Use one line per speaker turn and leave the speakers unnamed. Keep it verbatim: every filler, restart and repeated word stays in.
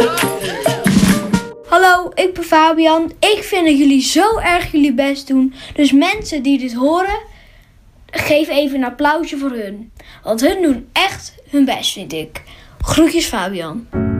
Hallo, ik ben Fabian. Ik vind dat jullie zo erg jullie best doen. Dus mensen die dit horen, geef even een applausje voor hun. Want hun doen echt hun best, vind ik. Groetjes, Fabian.